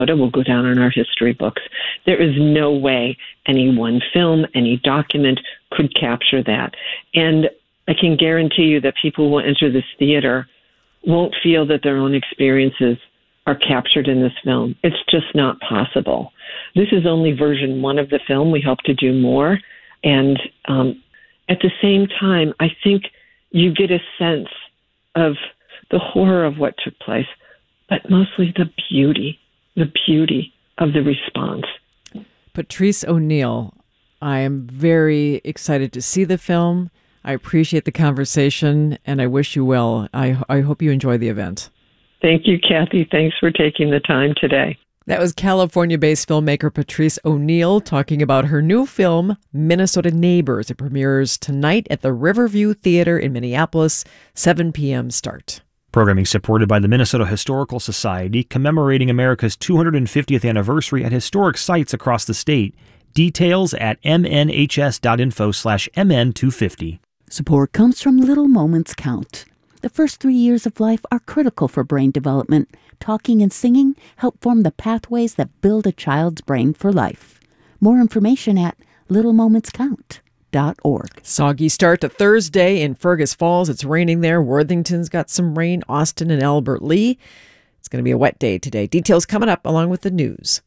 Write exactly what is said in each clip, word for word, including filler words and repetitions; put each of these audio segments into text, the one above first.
will go down in our history books. There is no way any one film, any document could capture that. And I can guarantee you that people who will enter this theater won't feel that their own experiences are captured in this film. It's just not possible. This is only version one of the film. We hope to do more. And um, at the same time, I think you get a sense of the horror of what took place, but mostly the beauty, the beauty of the response. Patrice O'Neal, I am very excited to see the film. I appreciate the conversation, and I wish you well. I, I hope you enjoy the event. Thank you, Kathy. Thanks for taking the time today. That was California-based filmmaker Patrice O'Neal talking about her new film, Minnesota Neighbors. It premieres tonight at the Riverview Theater in Minneapolis, seven p.m. start. Programming supported by the Minnesota Historical Society, commemorating America's two hundred fiftieth anniversary at historic sites across the state. Details at m n h s dot info slash m n two fifty. Support comes from Little Moments Count. The first three years of life are critical for brain development. Talking and singing help form the pathways that build a child's brain for life. More information at little moments count dot org. Soggy start to Thursday in Fergus Falls. It's raining there. Worthington's got some rain. Austin and Albert Lee. It's going to be a wet day today. Details coming up along with the news.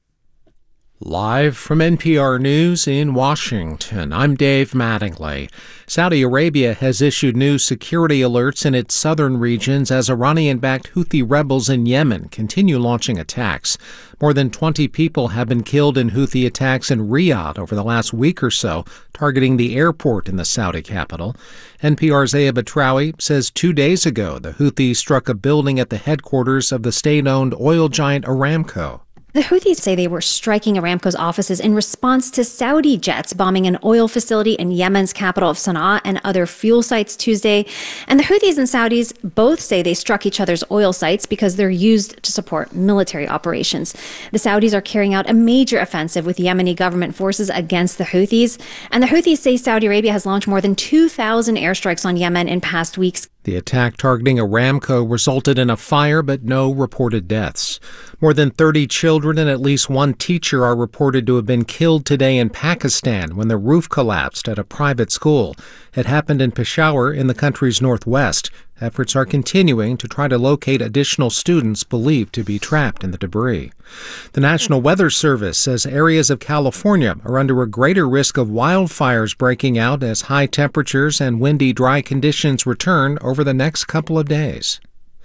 Live from N P R News in Washington, I'm Dave Mattingly. Saudi Arabia has issued new security alerts in its southern regions as Iranian-backed Houthi rebels in Yemen continue launching attacks. More than twenty people have been killed in Houthi attacks in Riyadh over the last week or so, targeting the airport in the Saudi capital. N P R's Aya Batrawi says two days ago the Houthis struck a building at the headquarters of the state-owned oil giant Aramco. The Houthis say they were striking Aramco's offices in response to Saudi jets bombing an oil facility in Yemen's capital of Sana'a and other fuel sites Tuesday. And the Houthis and Saudis both say they struck each other's oil sites because they're used to support military operations. The Saudis are carrying out a major offensive with Yemeni government forces against the Houthis. And the Houthis say Saudi Arabia has launched more than two thousand airstrikes on Yemen in past weeks. The attack targeting Aramco resulted in a fire, but no reported deaths. More than thirty children and at least one teacher are reported to have been killed today in Pakistan when the roof collapsed at a private school. It happened in Peshawar in the country's northwest. Efforts are continuing to try to locate additional students believed to be trapped in the debris. The National Weather Service says areas of California are under a greater risk of wildfires breaking out as high temperatures and windy, dry conditions return over the next couple of days.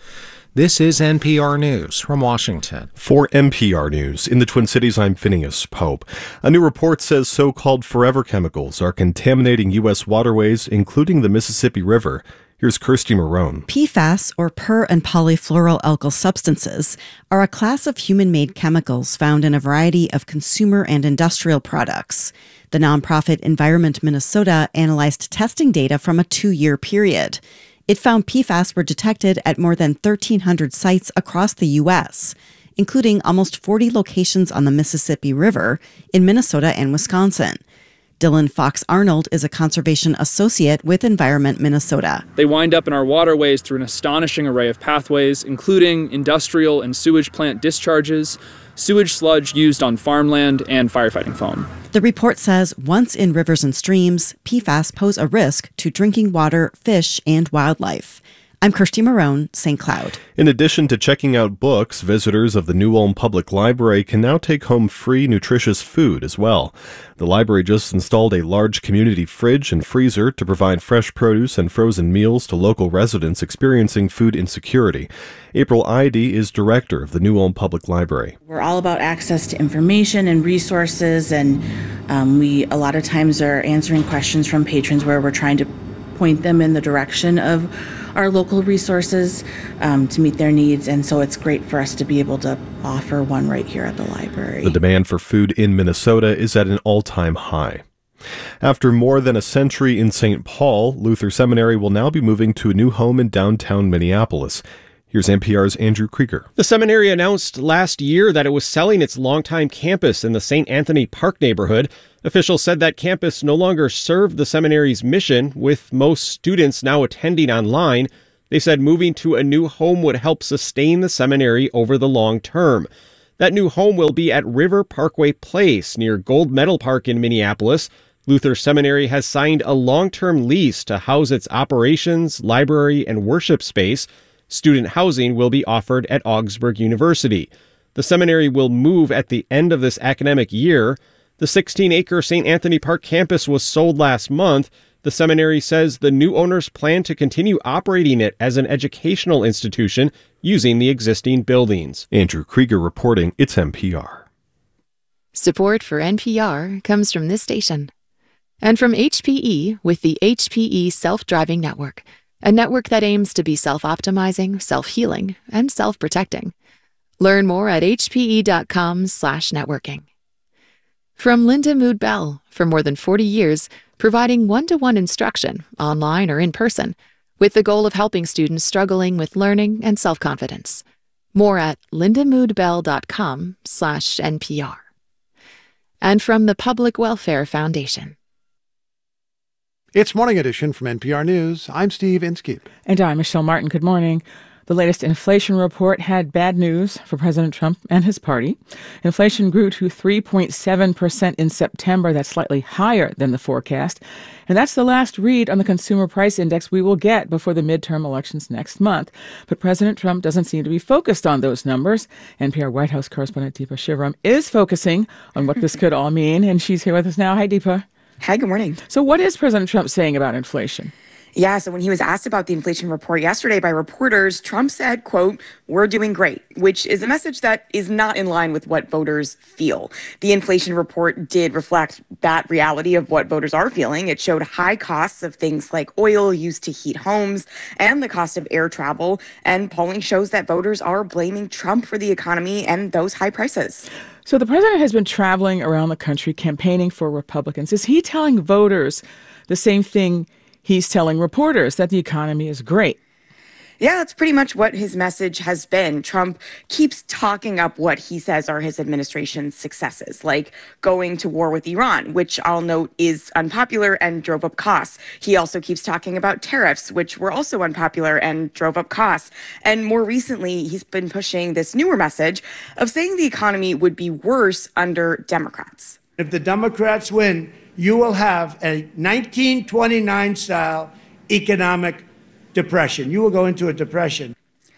This is N P R News from Washington. For N P R News, in the Twin Cities, I'm Phineas Pope. A new report says so-called forever chemicals are contaminating U S waterways, including the Mississippi River. Here's Kirsty Marone. P FAS, or per- and polyfluoroalkyl substances, are a class of human-made chemicals found in a variety of consumer and industrial products. The nonprofit Environment Minnesota analyzed testing data from a two-year period. It found P FAS were detected at more than thirteen hundred sites across the U S, including almost forty locations on the Mississippi River in Minnesota and Wisconsin. Dylan Fox Arnold is a conservation associate with Environment Minnesota. They wind up in our waterways through an astonishing array of pathways, including industrial and sewage plant discharges, sewage sludge used on farmland, and firefighting foam. The report says once in rivers and streams, P FAS pose a risk to drinking water, fish, and wildlife. I'm Kirsty Marone, Saint Cloud. In addition to checking out books, visitors of the New Ulm Public Library can now take home free, nutritious food as well. The library just installed a large community fridge and freezer to provide fresh produce and frozen meals to local residents experiencing food insecurity. April Idy is director of the New Ulm Public Library. We're all about access to information and resources, and um, we a lot of times are answering questions from patrons where we're trying to point them in the direction of our local resources um, to meet their needs, and so it's great for us to be able to offer one right here at the library. The demand for food in Minnesota is at an all-time high. After more than a century in Saint Paul, Luther Seminary will now be moving to a new home in downtown Minneapolis. Here's N P R's Andrew Krieger. The seminary announced last year that it was selling its longtime campus in the Saint Anthony Park neighborhood. Officials said that campus no longer served the seminary's mission, with most students now attending online. They said moving to a new home would help sustain the seminary over the long term. That new home will be at River Parkway Place near Gold Medal Park in Minneapolis. Luther Seminary has signed a long-term lease to house its operations, library, and worship space. Student housing will be offered at Augsburg University. The seminary will move at the end of this academic year. The sixteen-acre Saint Anthony Park campus was sold last month. The seminary says the new owners plan to continue operating it as an educational institution using the existing buildings. Andrew Krieger reporting. It's N P R. Support for N P R comes from this station and from H P E with the H P E Self-Driving Network, a network that aims to be self-optimizing, self-healing, and self-protecting. Learn more at hpe.com slash networking. From Linda Mood Bell, for more than forty years, providing one-to-one instruction, online or in person, with the goal of helping students struggling with learning and self-confidence. More at lindamoodbell.com slash NPR. And from the Public Welfare Foundation. It's Morning Edition from N P R News. I'm Steve Inskeep. And I'm Michelle Martin. Good morning. The latest inflation report had bad news for President Trump and his party. Inflation grew to three point seven percent in September. That's slightly higher than the forecast. And that's the last read on the Consumer Price Index we will get before the midterm elections next month. But President Trump doesn't seem to be focused on those numbers. N P R White House correspondent Deepa Shivaram is focusing on what this could all mean. And she's here with us now. Hi, Deepa. Hi, good morning. So what is President Trump saying about inflation? Yeah, so when he was asked about the inflation report yesterday by reporters, Trump said, quote, "We're doing great," which is a message that is not in line with what voters feel. The inflation report did reflect that reality of what voters are feeling. It showed high costs of things like oil used to heat homes and the cost of air travel. And polling shows that voters are blaming Trump for the economy and those high prices. So the president has been traveling around the country campaigning for Republicans. Is he telling voters the same thing he's telling reporters, that the economy is great? Yeah, that's pretty much what his message has been. Trump keeps talking up what he says are his administration's successes, like going to war with Iran, which I'll note is unpopular and drove up costs. He also keeps talking about tariffs, which were also unpopular and drove up costs. And more recently, he's been pushing this newer message of saying the economy would be worse under Democrats. If the Democrats win, you will have a nineteen twenty-nine style economic depression. You will go into a depression.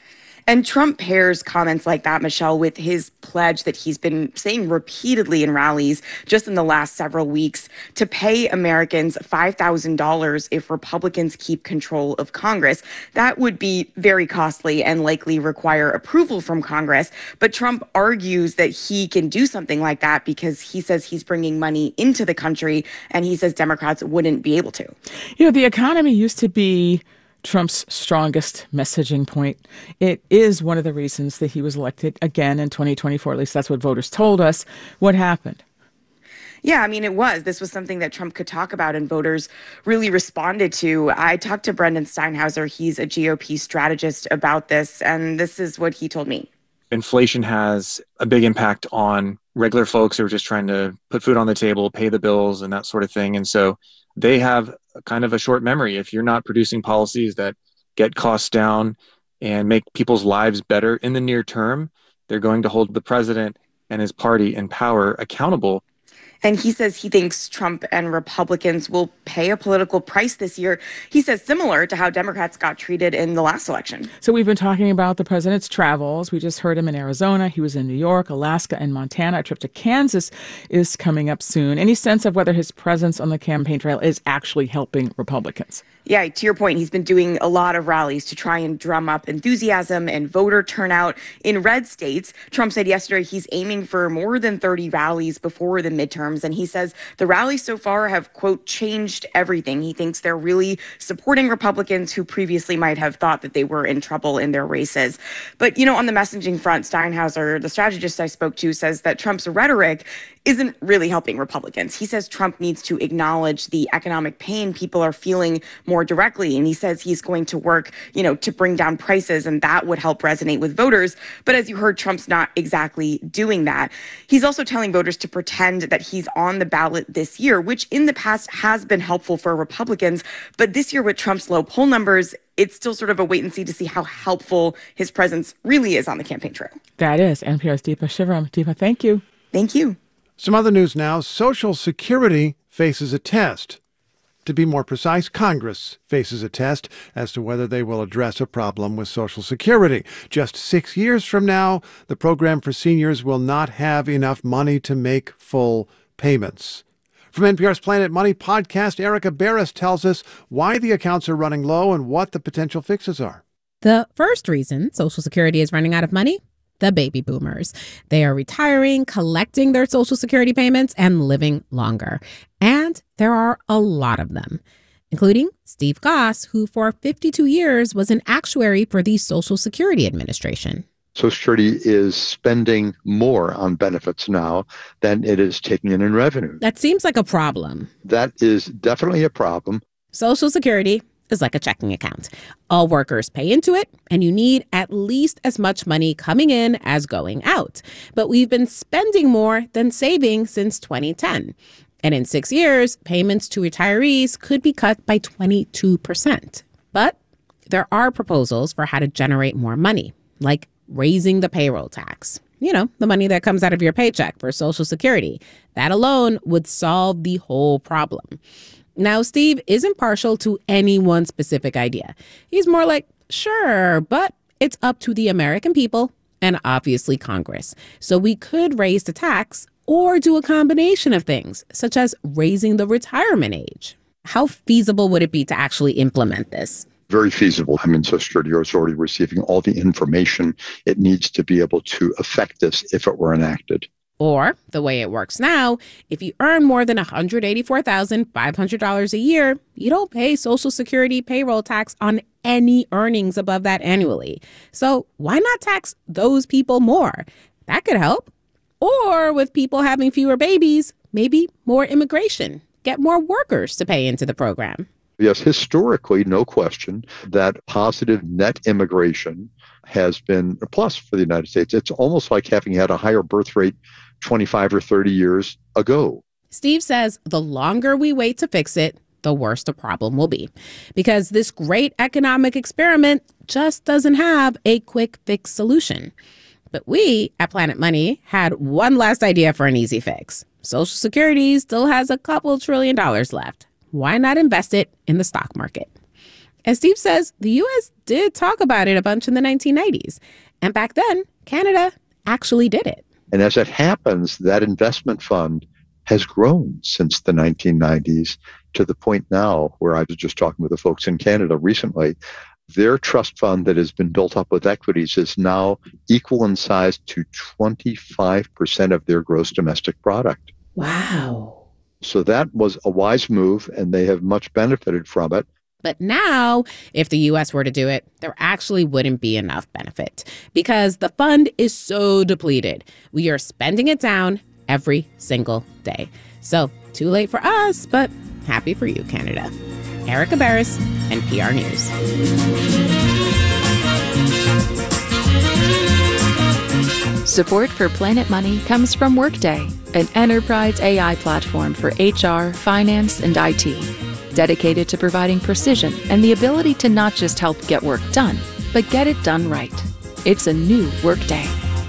And Trump pairs comments like that, Michelle, with his pledge that he's been saying repeatedly in rallies just in the last several weeks to pay Americans five thousand dollars if Republicans keep control of Congress. That would be very costly and likely require approval from Congress. But Trump argues that he can do something like that because he says he's bringing money into the country, and he says Democrats wouldn't be able to. You know, the economy used to be Trump's strongest messaging point. It is one of the reasons that he was elected again in twenty twenty-four. At least that's what voters told us. What happened? Yeah, I mean, it was. This was something that Trump could talk about and voters really responded to. I talked to Brendan Steinhauser. He's a G O P strategist about this, and this is what he told me. Inflation has a big impact on regular folks who are just trying to put food on the table, pay the bills, and that sort of thing. And so they have kind of a short memory. If you're not producing policies that get costs down and make people's lives better in the near term, they're going to hold the president and his party in power accountable. And he says he thinks Trump and Republicans will pay a political price this year. He says similar to how Democrats got treated in the last election. So we've been talking about the president's travels. We just heard him in Arizona. He was in New York, Alaska, and Montana. A trip to Kansas is coming up soon. Any sense of whether his presence on the campaign trail is actually helping Republicans? Yeah, to your point, he's been doing a lot of rallies to try and drum up enthusiasm and voter turnout in red states. Trump said yesterday he's aiming for more than thirty rallies before the midterms. And he says the rallies so far have, quote, changed everything. He thinks they're really supporting Republicans who previously might have thought that they were in trouble in their races. But, you know, on the messaging front, Steinhauser, the strategist I spoke to, says that Trump's rhetoric isn't really helping Republicans. He says Trump needs to acknowledge the economic pain people are feeling more directly. And he says he's going to work, you know, to bring down prices, and that would help resonate with voters. But as you heard, Trump's not exactly doing that. He's also telling voters to pretend that he's on the ballot this year, which in the past has been helpful for Republicans. But this year with Trump's low poll numbers, it's still sort of a wait and see to see how helpful his presence really is on the campaign trail. That is N P R's Deepa Shivaram. Deepa, thank you. Thank you. Some other news now. Social Security faces a test. To be more precise, Congress faces a test as to whether they will address a problem with Social Security. Just six years from now, the program for seniors will not have enough money to make full payments. From N P R's Planet Money podcast, Erica Barris tells us why the accounts are running low and what the potential fixes are. The first reason Social Security is running out of money: the baby boomers. They are retiring, collecting their Social Security payments, and living longer. And there are a lot of them, including Steve Goss, who for fifty-two years was an actuary for the Social Security Administration. Social Security is spending more on benefits now than it is taking in in revenue. That seems like a problem. That is definitely a problem. Social Security is like a checking account. All workers pay into it, and you need at least as much money coming in as going out. But we've been spending more than saving since twenty ten. And in six years, payments to retirees could be cut by twenty-two percent. But there are proposals for how to generate more money, like raising the payroll tax. You know, the money that comes out of your paycheck for Social Security. That alone would solve the whole problem. Now, Steve isn't partial to any one specific idea. He's more like, sure, but it's up to the American people and obviously Congress. So we could raise the tax or do a combination of things, such as raising the retirement age. How feasible would it be to actually implement this? Very feasible. I mean, Social Security is already receiving all the information it needs to be able to affect this if it were enacted. Or, the way it works now, if you earn more than one hundred eighty-four thousand five hundred dollars a year, you don't pay Social Security payroll tax on any earnings above that annually. So why not tax those people more? That could help. Or with people having fewer babies, maybe more immigration. Get more workers to pay into the program. Yes, historically, no question that positive net immigration has been a plus for the United States. It's almost like having had a higher birth rate twenty-five or thirty years ago. Steve says the longer we wait to fix it, the worse the problem will be. Because this great economic experiment just doesn't have a quick fix solution. But we at Planet Money had one last idea for an easy fix. Social Security still has a couple trillion dollars left. Why not invest it in the stock market? As Steve says, the U S did talk about it a bunch in the nineteen nineties. And back then, Canada actually did it. And as it happens, that investment fund has grown since the nineteen nineties to the point now where I was just talking with the folks in Canada recently. Their trust fund that has been built up with equities is now equal in size to twenty-five percent of their gross domestic product. Wow. So that was a wise move, and they have much benefited from it. But now, if the U S were to do it, there actually wouldn't be enough benefit because the fund is so depleted. We are spending it down every single day. So, too late for us, but happy for you, Canada. Erica Barris, N P R News. Support for Planet Money comes from Workday, an enterprise A I platform for H R, finance, and I T, dedicated to providing precision and the ability to not just help get work done, but get it done right. It's a new Workday.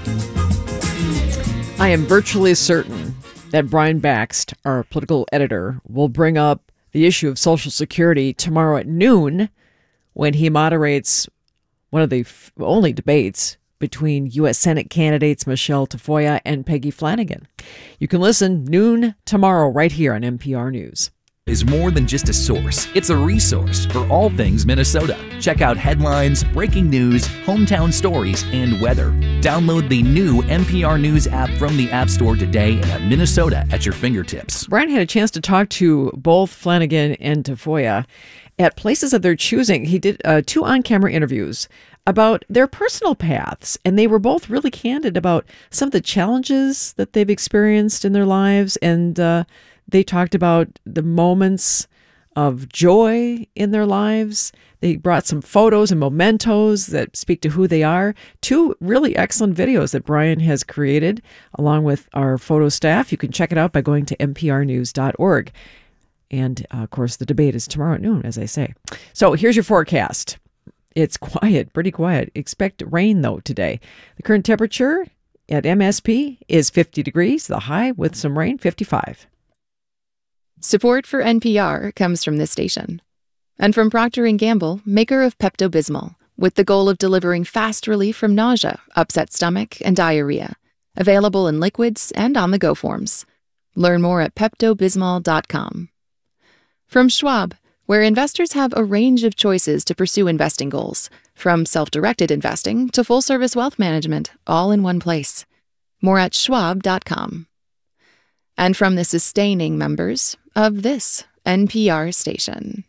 I am virtually certain that Brian Bakst, our political editor, will bring up the issue of Social Security tomorrow at noon when he moderates one of the f- only debates between U S Senate candidates Michelle Tafoya and Peggy Flanagan. You can listen noon tomorrow right here on N P R News. Is more than just a source. It's a resource for all things Minnesota. Check out headlines, breaking news, hometown stories, and weather. Download the new N P R News app from the App Store today and have Minnesota at your fingertips. Brian had a chance to talk to both Flanagan and Tafoya at places of their choosing. He did uh, two on-camera interviews about their personal paths, and they were both really candid about some of the challenges that they've experienced in their lives, and uh, they talked about the moments of joy in their lives. They brought some photos and mementos that speak to who they are. Two really excellent videos that Brian has created along with our photo staff. You can check it out by going to N P R news dot org. And, uh, of course, the debate is tomorrow at noon, as I say. So here's your forecast. It's quiet, pretty quiet. Expect rain, though, today. The current temperature at M S P is fifty degrees, the high with some rain, fifty-five. Support for N P R comes from this station. And from Procter and Gamble, maker of Pepto-Bismol, with the goal of delivering fast relief from nausea, upset stomach, and diarrhea. Available in liquids and on-the-go forms. Learn more at Pepto Bismol dot com. From Schwab, where investors have a range of choices to pursue investing goals, from self-directed investing to full-service wealth management, all in one place. More at Schwab dot com. And from the sustaining members of this N P R station.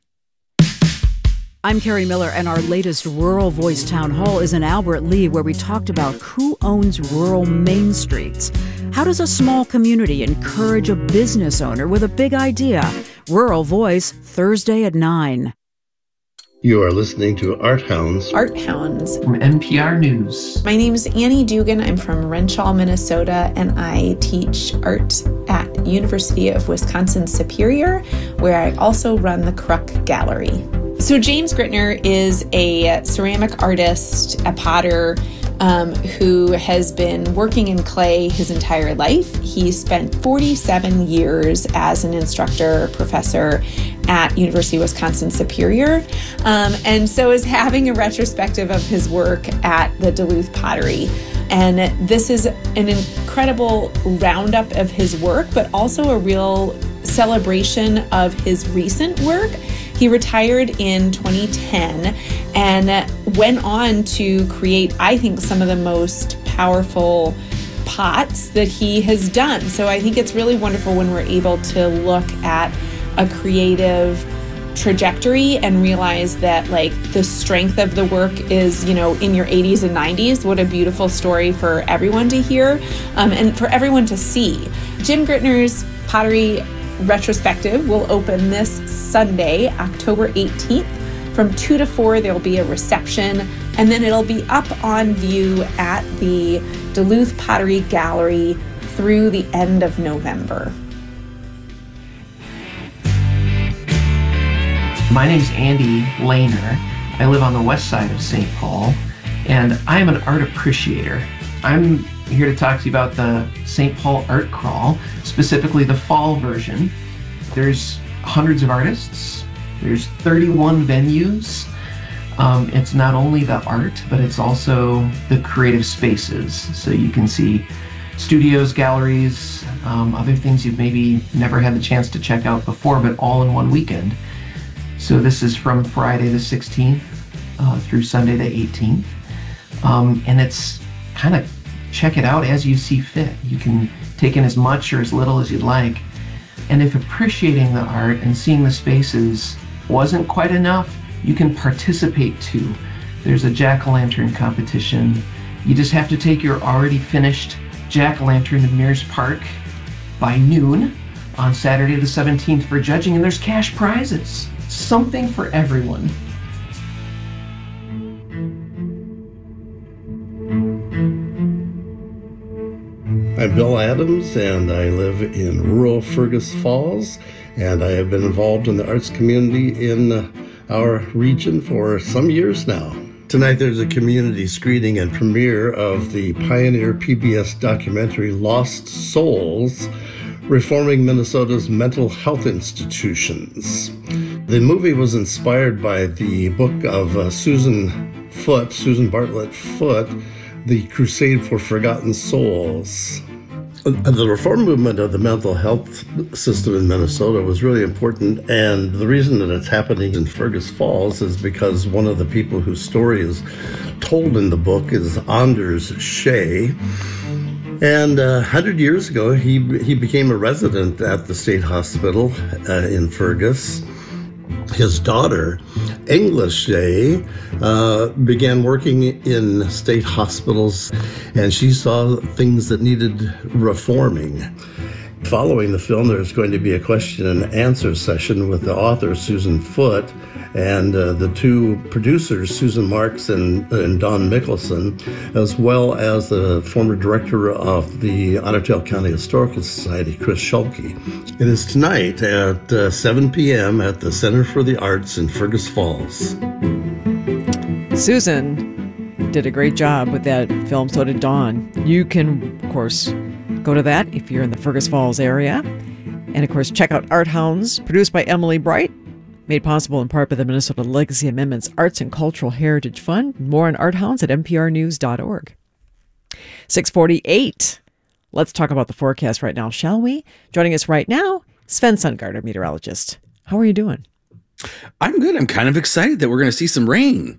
I'm Carrie Miller, and our latest Rural Voice Town Hall is in Albert Lea, where we talked about who owns rural main streets. How does a small community encourage a business owner with a big idea? Rural Voice, Thursday at nine. You are listening to Art Hounds. Art Hounds. From N P R News. My name is Annie Dugan. I'm from Renshaw, Minnesota, and I teach art at University of Wisconsin-Superior, where I also run the Kruk Gallery. So James Grittner is a ceramic artist, a potter, um, who has been working in clay his entire life. He spent forty-seven years as an instructor, professor at University of Wisconsin-Superior, um, and so is having a retrospective of his work at the Duluth Pottery. And this is an incredible roundup of his work, but also a real celebration of his recent work. He retired in twenty ten and went on to create, I think, some of the most powerful pots that he has done. So I think it's really wonderful when we're able to look at a creative trajectory and realize that, like, the strength of the work is, you know, in your eighties and nineties. What a beautiful story for everyone to hear, um, and for everyone to see. Jim Grittner's pottery retrospective will open this Sunday, October eighteenth. From two to four, there'll be a reception, and then it'll be up on view at the Duluth Pottery Gallery through the end of November. My name's Andy Lehner. I live on the west side of Saint Paul, and I'm an art appreciator. I'm here to talk to you about the Saint Paul Art Crawl, specifically the fall version. There's hundreds of artists. There's thirty-one venues. Um, it's not only the art, but it's also the creative spaces. So you can see studios, galleries, um, other things you've maybe never had the chance to check out before, but all in one weekend. So this is from Friday the sixteenth uh, through Sunday the eighteenth. Um, and it's kind of check it out as you see fit. You can take in as much or as little as you'd like. And if appreciating the art and seeing the spaces wasn't quite enough, you can participate too. There's a jack-o'-lantern competition. You just have to take your already finished jack-o'-lantern to Mears Park by noon on Saturday the seventeenth for judging, and there's cash prizes. Something for everyone. I'm Bill Adams, and I live in rural Fergus Falls, and I have been involved in the arts community in uh, our region for some years now. Tonight there's a community screening and premiere of the Pioneer P B S documentary Lost Souls, Reforming Minnesota's Mental Health Institutions. The movie was inspired by the book of uh, Susan Foote, Susan Bartlett Foote, The Crusade for Forgotten Souls. The reform movement of the mental health system in Minnesota was really important, and the reason that it's happening in Fergus Falls is because one of the people whose story is told in the book is Anders Shea. And uh, one hundred years ago, he, he became a resident at the state hospital uh, in Fergus. His daughter, English Shea, uh, began working in state hospitals, and she saw things that needed reforming. Following the film, there's going to be a question and answer session with the author, Susan Foote, and uh, the two producers, Susan Marks and, and Don Mickelson, as well as the former director of the Otter Tail County Historical Society, Chris Schulke. It is tonight at uh, seven p.m. at the Center for the Arts in Fergus Falls. Susan did a great job with that film, so did Dawn. You can, of course, go to that if you're in the Fergus Falls area. And, of course, check out Art Hounds, produced by Emily Bright, made possible in part by the Minnesota Legacy Amendments Arts and Cultural Heritage Fund. More on Art Hounds at n p r news dot org. six forty-eight. Let's talk about the forecast right now, shall we? Joining us right now, Sven Sundgaard, our meteorologist. How are you doing? I'm good. I'm kind of excited that we're going to see some rain.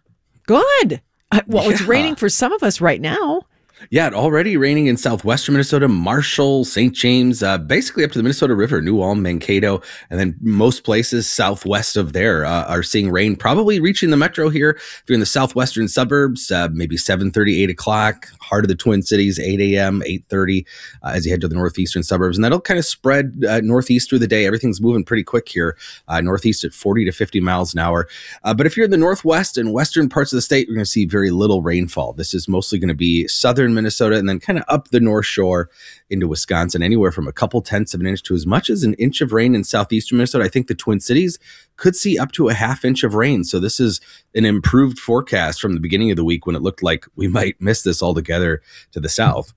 Good. Uh, well, Yeah. it's raining for some of us right now. Yeah, already raining in southwestern Minnesota, Marshall, Saint James, uh, basically up to the Minnesota River, New Ulm, Mankato, and then most places southwest of there uh, are seeing rain, probably reaching the metro here. If you're in the southwestern suburbs, uh, maybe seven thirty, eight o'clock, heart of the Twin Cities, eight a.m., eight thirty, uh, as you head to the northeastern suburbs. And that'll kind of spread uh, northeast through the day. Everything's moving pretty quick here, uh, northeast at forty to fifty miles an hour. Uh, but if you're in the northwest and western parts of the state, you're going to see very little rainfall. This is mostly going to be southern Minnesota and then kind of up the North Shore into Wisconsin, anywhere from a couple tenths of an inch to as much as an inch of rain in southeastern Minnesota. I think the Twin Cities could see up to a half inch of rain. So this is an improved forecast from the beginning of the week when it looked like we might miss this altogether to the south.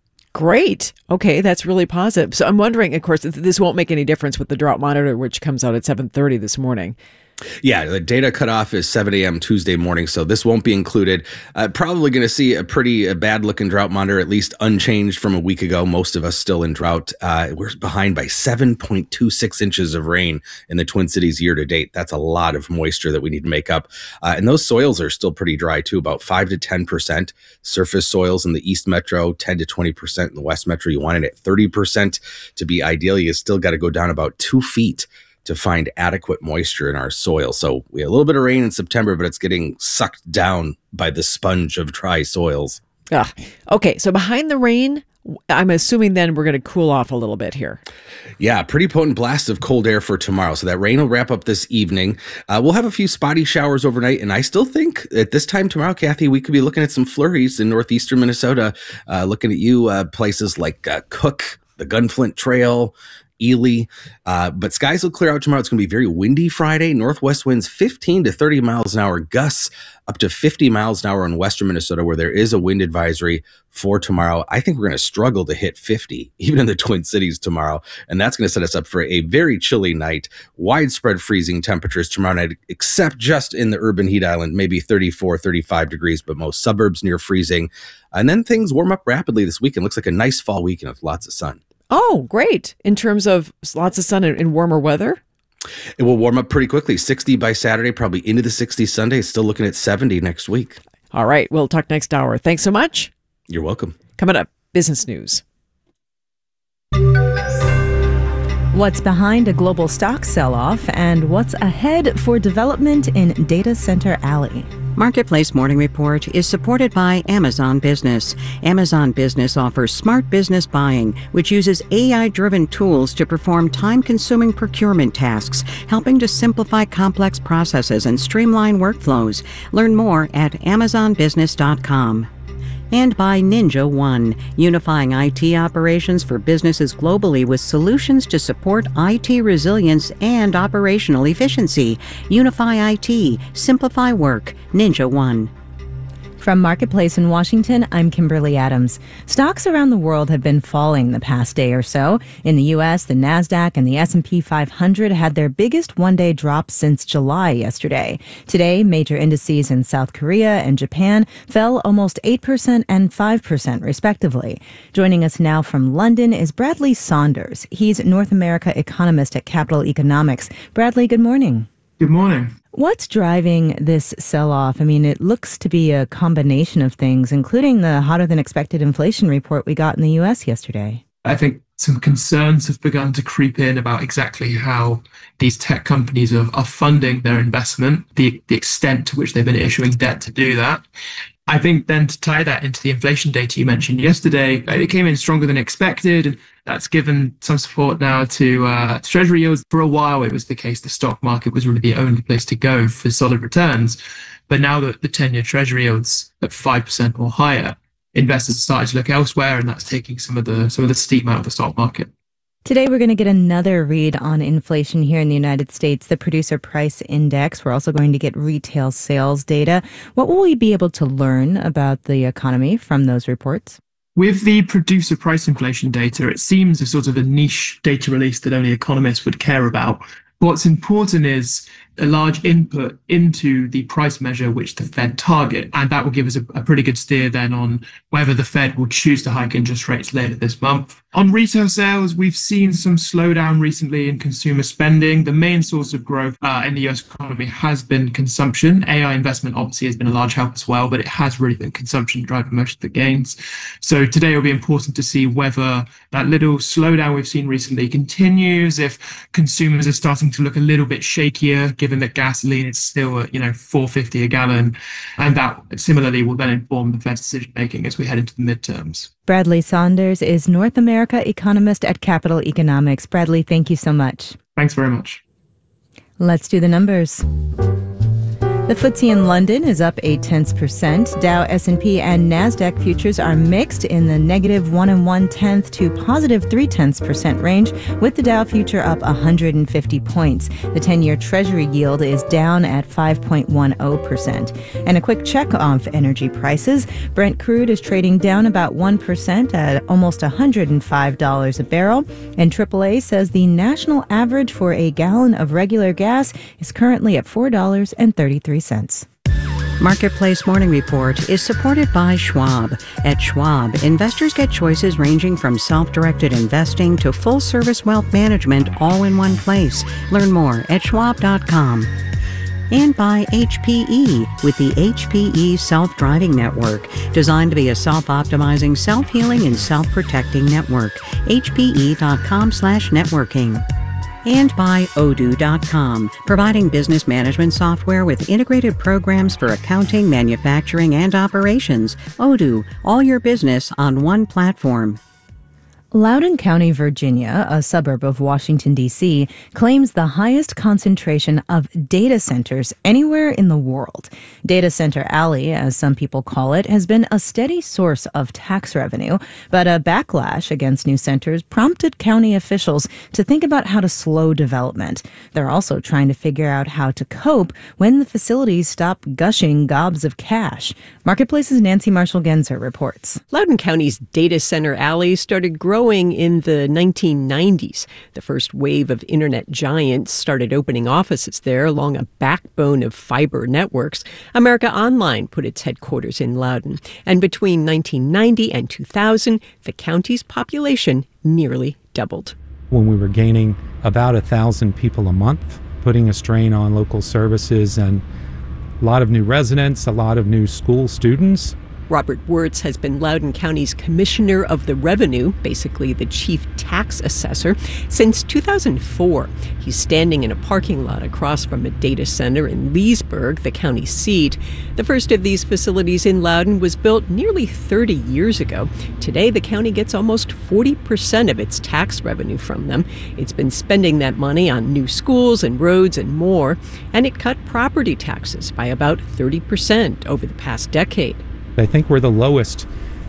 Great. Okay, that's really positive. So I'm wondering, of course, this won't make any difference with the drought monitor, which comes out at seven thirty this morning. Yeah, the data cutoff is seven a.m. Tuesday morning, so this won't be included. Uh, probably going to see a pretty uh, bad-looking drought monitor, at least unchanged from a week ago. Most of us still in drought. Uh, we're behind by seven point two six inches of rain in the Twin Cities year to date. That's a lot of moisture that we need to make up. Uh, and those soils are still pretty dry, too, about five to ten percent. Surface soils in the East Metro, ten to twenty percent. In the West Metro, you want it at thirty percent to be ideal. You still got to go down about two feet to find adequate moisture in our soil. So we had a little bit of rain in September, but it's getting sucked down by the sponge of dry soils. Ah, okay, so behind the rain, I'm assuming then we're going to cool off a little bit here. Yeah, pretty potent blast of cold air for tomorrow. So that rain will wrap up this evening. Uh, we'll have a few spotty showers overnight. And I still think at this time tomorrow, Kathy, we could be looking at some flurries in northeastern Minnesota. Uh, looking at you, uh, places like uh, Cook, the Gunflint Trail, Ely, uh, but skies will clear out tomorrow. It's going to be very windy Friday. Northwest winds fifteen to thirty miles an hour, gusts up to fifty miles an hour in western Minnesota, where there is a wind advisory for tomorrow. I think we're going to struggle to hit fifty, even in the Twin Cities tomorrow. And that's going to set us up for a very chilly night, widespread freezing temperatures tomorrow night, except just in the urban heat island, maybe thirty-four, thirty-five degrees, but most suburbs near freezing. And then things warm up rapidly this weekend. Looks like a nice fall weekend with lots of sun. Oh, great. In terms of lots of sun and, and warmer weather? It will warm up pretty quickly. sixty by Saturday, probably into the sixties Sunday. Still looking at seventy next week. All right. We'll talk next hour. Thanks so much. You're welcome. Coming up, business news. What's behind a global stock sell-off and what's ahead for development in Data Center Alley? Marketplace Morning Report is supported by Amazon Business. Amazon Business offers smart business buying, which uses A I-driven tools to perform time-consuming procurement tasks, helping to simplify complex processes and streamline workflows. Learn more at amazon business dot com. And by Ninja One, unifying I T operations for businesses globally with solutions to support I T resilience and operational efficiency. Unify I T, simplify work. Ninja One. From Marketplace in Washington, I'm Kimberly Adams. Stocks around the world have been falling the past day or so. In the U S, the NASDAQ and the S and P five hundred had their biggest one-day drop since July yesterday. Today, major indices in South Korea and Japan fell almost eight percent and five percent, respectively. Joining us now from London is Bradley Saunders. He's North America economist at Capital Economics. Bradley, good morning. Good morning. What's driving this sell-off? I mean, it looks to be a combination of things, including the hotter-than-expected inflation report we got in the U S yesterday. I think some concerns have begun to creep in about exactly how these tech companies are, are funding their investment, the, the extent to which they've been issuing debt to do that. I think then to tie that into the inflation data you mentioned yesterday, it came in stronger than expected, and that's given some support now to uh, Treasury yields. For a while, it was the case the stock market was really the only place to go for solid returns. But now that the ten-year Treasury yields at five percent or higher, investors are starting to look elsewhere, and that's taking some of the some of the steam out of the stock market. Today, we're going to get another read on inflation here in the United States, the Producer Price Index. We're also going to get retail sales data. What will we be able to learn about the economy from those reports? With the producer price inflation data, it seems a sort of a niche data release that only economists would care about. What's important is a large input into the price measure which the Fed target, and that will give us a, a pretty good steer then on whether the Fed will choose to hike interest rates later this month. On retail sales, we've seen some slowdown recently in consumer spending. The main source of growth uh, in the U S economy has been consumption. A I investment obviously has been a large help as well, but it has really been consumption driving most of the gains. So today will be important to see whether that little slowdown we've seen recently continues, if consumers are starting to look a little bit shakier, given that gasoline is still at, you know, four fifty a gallon. And that similarly will then inform the Fed's decision making as we head into the midterms. Bradley Saunders is North America economist at Capital Economics. Bradley, thank you so much. Thanks very much. Let's do the numbers. The F T S E in London is up eight tenths percent. Dow, S and P, and NASDAQ futures are mixed in the negative one and one tenth to positive three tenths percent range, with the Dow future up one hundred fifty points. The ten-year Treasury yield is down at five point one zero percent. And a quick check of energy prices. Brent crude is trading down about one percent at almost one hundred five dollars a barrel. And triple A says the national average for a gallon of regular gas is currently at four dollars and thirty-three cents. Marketplace Morning Report is supported by Schwab. At Schwab, investors get choices ranging from self-directed investing to full-service wealth management all in one place. Learn more at schwab dot com. And by H P E with the H P E Self-Driving Network, designed to be a self-optimizing, self-healing, and self-protecting network. H P E dot com slash networking. And by Odoo dot com, providing business management software with integrated programs for accounting, manufacturing, and operations. Odoo, all your business on one platform. Loudoun County, Virginia, a suburb of Washington, D C, claims the highest concentration of data centers anywhere in the world. Data Center Alley, as some people call it, has been a steady source of tax revenue, but a backlash against new centers prompted county officials to think about how to slow development. They're also trying to figure out how to cope when the facilities stop gushing gobs of cash. Marketplace's Nancy Marshall-Genzer reports. Loudoun County's Data Center Alley started growing in the nineteen nineties. The first wave of internet giants started opening offices there along a backbone of fiber networks. America Online put its headquarters in Loudoun. And between nineteen ninety and two thousand, the county's population nearly doubled. When we were gaining about a thousand people a month, putting a strain on local services and a lot of new residents, a lot of new school students. Robert Wirtz has been Loudoun County's Commissioner of the Revenue, basically the chief tax assessor, since two thousand four. He's standing in a parking lot across from a data center in Leesburg, the county seat. The first of these facilities in Loudoun was built nearly thirty years ago. Today, the county gets almost forty percent of its tax revenue from them. It's been spending that money on new schools and roads and more, and it cut property taxes by about thirty percent over the past decade. I think we're the lowest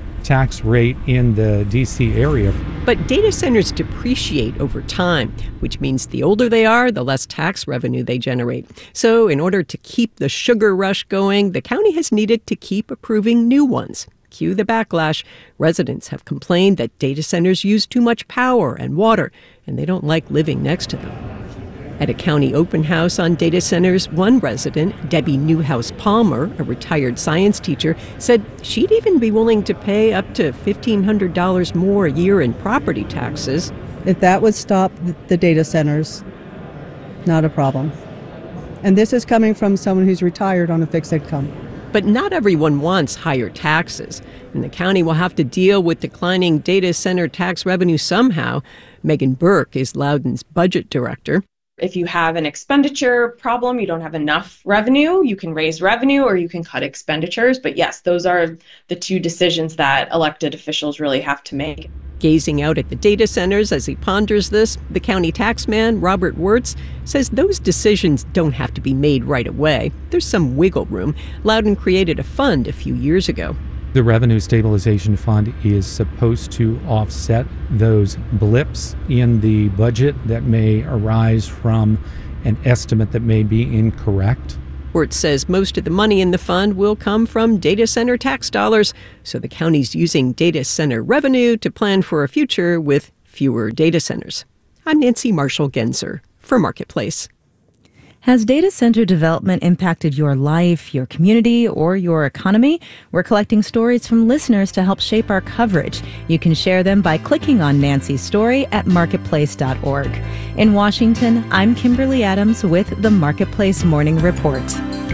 tax rate in the D C area. But data centers depreciate over time, which means the older they are, the less tax revenue they generate. So in order to keep the sugar rush going, the county has needed to keep approving new ones. Cue the backlash. Residents have complained that data centers use too much power and water, and they don't like living next to them. At a county open house on data centers, one resident, Debbie Newhouse Palmer, a retired science teacher, said she'd even be willing to pay up to fifteen hundred dollars more a year in property taxes. If that would stop the data centers, not a problem. And this is coming from someone who's retired on a fixed income. But not everyone wants higher taxes, and the county will have to deal with declining data center tax revenue somehow. Megan Burke is Loudoun's budget director. If you have an expenditure problem, you don't have enough revenue, you can raise revenue or you can cut expenditures. But yes, those are the two decisions that elected officials really have to make. Gazing out at the data centers as he ponders this, the county taxman, Robert Wirtz, says those decisions don't have to be made right away. There's some wiggle room. Loudoun created a fund a few years ago. The Revenue Stabilization Fund is supposed to offset those blips in the budget that may arise from an estimate that may be incorrect. Wirt says most of the money in the fund will come from data center tax dollars, so the county's using data center revenue to plan for a future with fewer data centers. I'm Nancy Marshall-Genzer for Marketplace. Has data center development impacted your life, your community, or your economy? We're collecting stories from listeners to help shape our coverage. You can share them by clicking on Nancy's story at marketplace dot org. In Washington, I'm Kimberly Adams with the Marketplace Morning Report.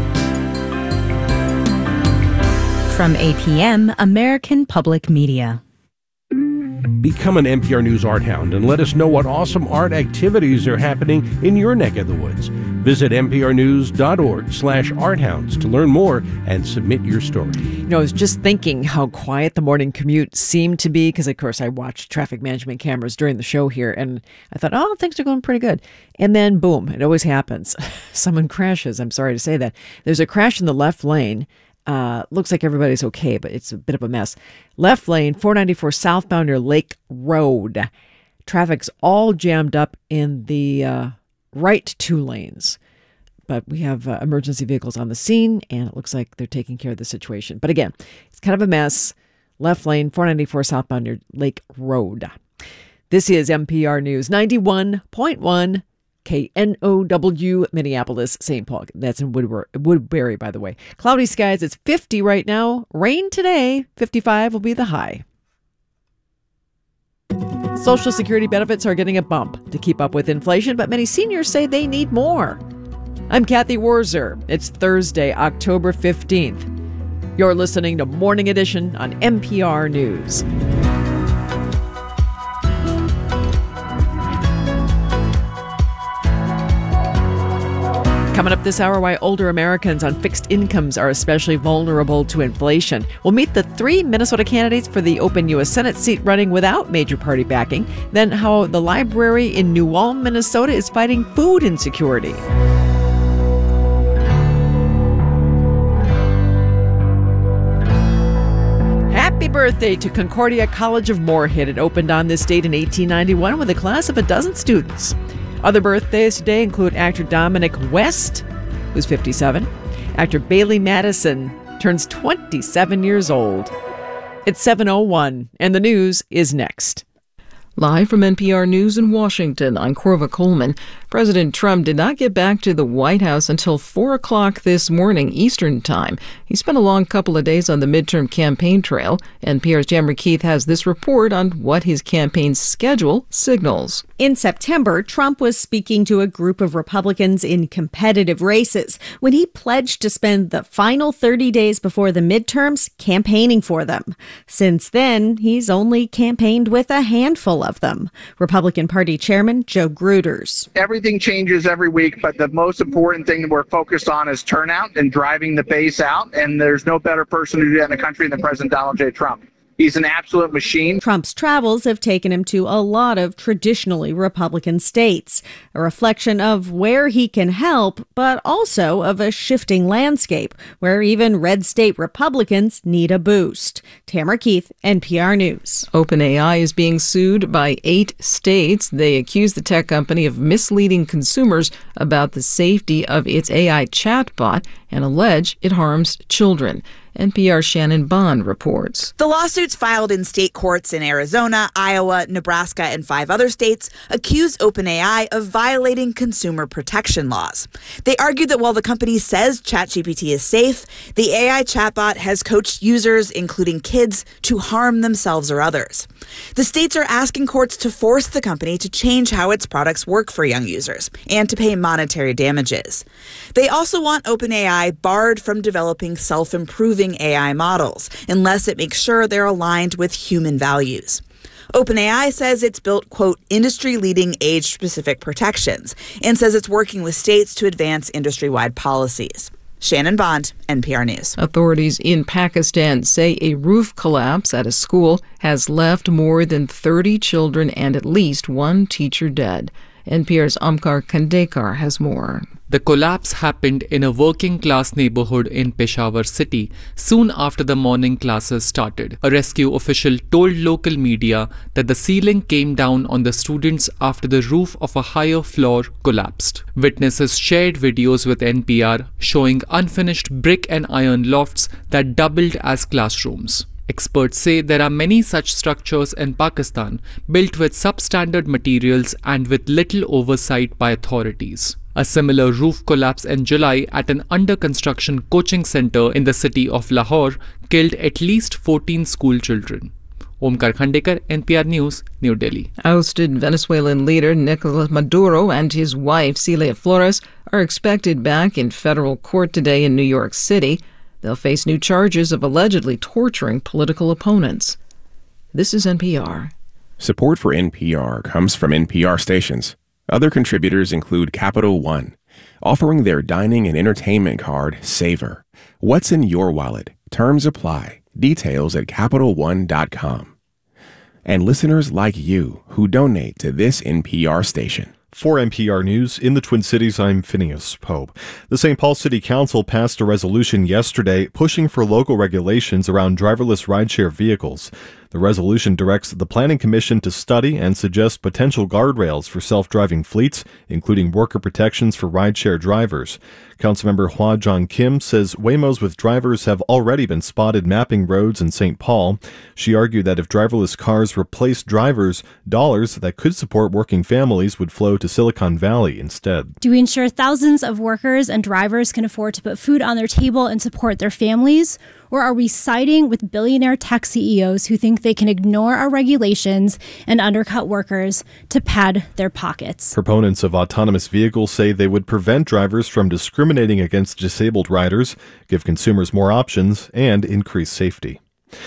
From A P M, American Public Media. Become an N P R News Art Hound and let us know what awesome art activities are happening in your neck of the woods. Visit nprnews.org slash arthounds to learn more and submit your story. You know, I was just thinking how quiet the morning commute seemed to be because, of course, I watched traffic management cameras during the show here, and I thought, oh, things are going pretty good. And then, boom, it always happens. Someone crashes. I'm sorry to say that. There's a crash in the left lane. Uh, looks like everybody's okay, but it's a bit of a mess. Left lane, four ninety-four southbound near Lake Road. Traffic's all jammed up in the uh, right two lanes. But we have uh, emergency vehicles on the scene, and it looks like they're taking care of the situation. But again, it's kind of a mess. Left lane, four ninety-four southbound near Lake Road. This is N P R News, ninety-one point one K N O W, Minneapolis, Saint Paul. That's in Woodbury, Woodbury, by the way. Cloudy skies. It's fifty right now. Rain today. fifty-five will be the high. Social Security benefits are getting a bump to keep up with inflation, but many seniors say they need more. I'm Kathy Wurzer. It's Thursday, October fifteenth. You're listening to Morning Edition on N P R News. Coming up this hour, why older Americans on fixed incomes are especially vulnerable to inflation. We'll meet the three Minnesota candidates for the open U S Senate seat running without major party backing. Then how the library in New Ulm, Minnesota is fighting food insecurity. Happy birthday to Concordia College of Moorhead. It opened on this date in eighteen ninety-one with a class of a dozen students. Other birthdays today include actor Dominic West, who's fifty-seven. Actor Bailey Madison turns twenty-seven years old. It's seven oh one, and the news is next. Live from N P R News in Washington, I'm Corva Coleman. President Trump did not get back to the White House until four o'clock this morning Eastern Time. He spent a long couple of days on the midterm campaign trail. N P R's Jammer Keith has this report on what his campaign's schedule signals. In September, Trump was speaking to a group of Republicans in competitive races when he pledged to spend the final thirty days before the midterms campaigning for them. Since then, he's only campaigned with a handful of them. Republican Party Chairman Joe Gruters. Everything changes every week, but the most important thing that we're focused on is turnout and driving the base out, and there's no better person to do that in the country than President Donald J. Trump. He's an absolute machine. Trump's travels have taken him to a lot of traditionally Republican states, a reflection of where he can help, but also of a shifting landscape where even red state Republicans need a boost. Tamara Keith, N P R News. OpenAI is being sued by eight states. They accuse the tech company of misleading consumers about the safety of its A I chatbot and allege it harms children. N P R's Shannon Bond reports. The lawsuits filed in state courts in Arizona, Iowa, Nebraska, and five other states accuse OpenAI of violating consumer protection laws. They argued that while the company says ChatGPT is safe, the A I chatbot has coached users, including kids, to harm themselves or others. The states are asking courts to force the company to change how its products work for young users and to pay monetary damages. They also want OpenAI barred from developing self-improving A I models unless it makes sure they're aligned with human values. OpenAI says it's built, quote, industry-leading age-specific protections and says it's working with states to advance industry-wide policies. Shannon Bond, N P R News. Authorities in Pakistan say a roof collapse at a school has left more than thirty children and at least one teacher dead. N P R's Omkar Khandekar has more. The collapse happened in a working-class neighborhood in Peshawar city soon after the morning classes started. A rescue official told local media that the ceiling came down on the students after the roof of a higher floor collapsed. Witnesses shared videos with N P R showing unfinished brick and iron lofts that doubled as classrooms. Experts say there are many such structures in Pakistan built with substandard materials and with little oversight by authorities. A similar roof collapse in July at an under-construction coaching center in the city of Lahore killed at least fourteen school children. Omkar Khandekar, N P R News, New Delhi. Ousted Venezuelan leader Nicolas Maduro and his wife Celia Flores are expected back in federal court today in New York City. They'll face new charges of allegedly torturing political opponents. This is N P R. Support for N P R comes from N P R stations. Other contributors include Capital One, offering their dining and entertainment card, Savor. What's in your wallet? Terms apply. Details at Capital One dot com. And listeners like you who donate to this N P R station. For N P R News, in the Twin Cities, I'm Phineas Pope. The Saint Paul City Council passed a resolution yesterday pushing for local regulations around driverless rideshare vehicles. The resolution directs the Planning Commission to study and suggest potential guardrails for self-driving fleets, including worker protections for rideshare drivers. Councilmember Hwa Jong Kim says Waymos with drivers have already been spotted mapping roads in Saint Paul. She argued that if driverless cars replaced drivers, dollars that could support working families would flow to Silicon Valley instead. Do we ensure thousands of workers and drivers can afford to put food on their table and support their families? Or are we siding with billionaire tech C E Os who think they can ignore our regulations and undercut workers to pad their pockets? Proponents of autonomous vehicles say they would prevent drivers from discriminating against disabled riders, give consumers more options, and increase safety.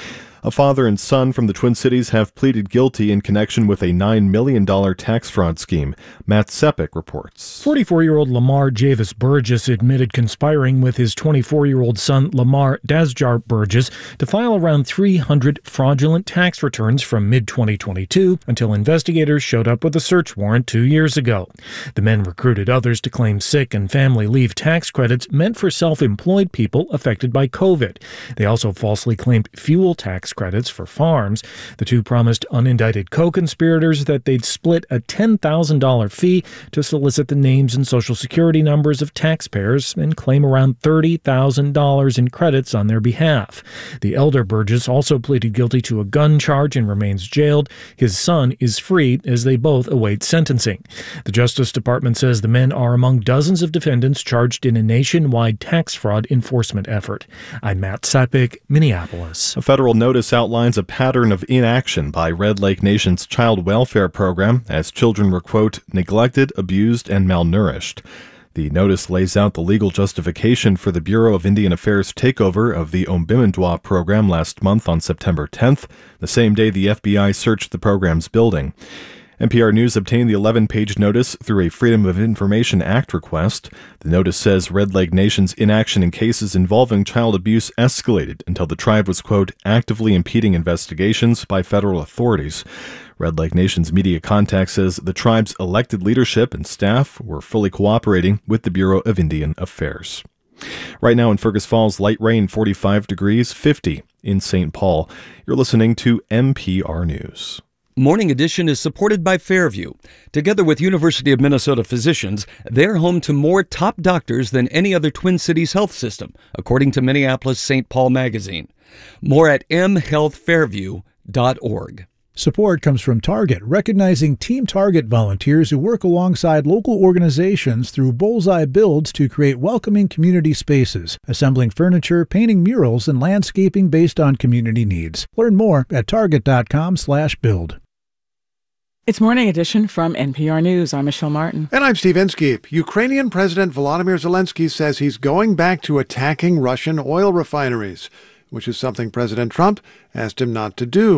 A father and son from the Twin Cities have pleaded guilty in connection with a nine million dollars tax fraud scheme. Matt Sepik reports. forty-four-year-old Lamar Javis Burgess admitted conspiring with his twenty-four-year-old son Lamar Dasjar Burgess to file around three hundred fraudulent tax returns from mid twenty twenty-two until investigators showed up with a search warrant two years ago. The men recruited others to claim sick and family leave tax credits meant for self-employed people affected by COVID. They also falsely claimed fuel tax credits for farms. The two promised unindicted co-conspirators that they'd split a ten thousand dollars fee to solicit the names and social security numbers of taxpayers and claim around thirty thousand dollars in credits on their behalf. The elder Burgess also pleaded guilty to a gun charge and remains jailed. His son is free as they both await sentencing. The Justice Department says the men are among dozens of defendants charged in a nationwide tax fraud enforcement effort. I'm Matt Sepik, Minneapolis. A federal notice outlines a pattern of inaction by Red Lake Nation's child welfare program as children were, quote, neglected, abused, and malnourished. The notice lays out the legal justification for the Bureau of Indian Affairs takeover of the Ombimendwa program last month on September tenth, the same day the F B I searched the program's building. N P R News obtained the eleven-page notice through a Freedom of Information Act request. The notice says Red Lake Nation's inaction in cases involving child abuse escalated until the tribe was, quote, actively impeding investigations by federal authorities. Red Lake Nation's media contact says the tribe's elected leadership and staff were fully cooperating with the Bureau of Indian Affairs. Right now in Fergus Falls, light rain, forty-five degrees, fifty in Saint Paul. You're listening to N P R News. Morning Edition is supported by Fairview. Together with University of Minnesota physicians, they're home to more top doctors than any other Twin Cities health system, according to Minneapolis Saint Paul Magazine. More at m health fairview dot org. Support comes from Target, recognizing Team Target volunteers who work alongside local organizations through Bullseye Builds to create welcoming community spaces, assembling furniture, painting murals, and landscaping based on community needs. Learn more at target dot com slash build. It's Morning Edition from N P R News. I'm Michelle Martin. And I'm Steve Inskeep. Ukrainian President Volodymyr Zelensky says he's going back to attacking Russian oil refineries, which is something President Trump asked him not to do.